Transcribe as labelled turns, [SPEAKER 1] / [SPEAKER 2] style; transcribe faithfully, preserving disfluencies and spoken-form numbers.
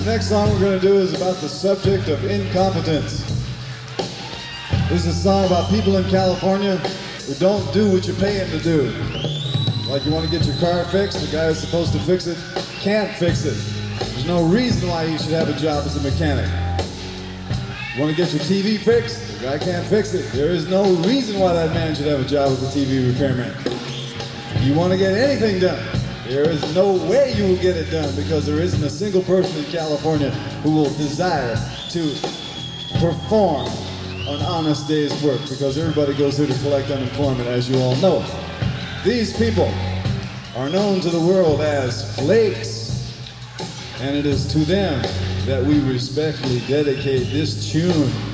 [SPEAKER 1] The next song we're going to do is about the subject of incompetence. This is a song about people in California who don't do what you pay them to do. Like you want to get your car fixed, the guy who's supposed to fix it can't fix it. There's no reason why you should have a job as a mechanic. You want to get your T V fixed, the guy can't fix it. There is no reason why that man should have a job as a T V repairman. You want to get anything done, there is no way you will get it done because there isn't a single person in California who will desire to perform an honest day's work because everybody goes here to collect unemployment, as you all know. These people are known to the world as flakes, and it is to them that we respectfully dedicate this tune.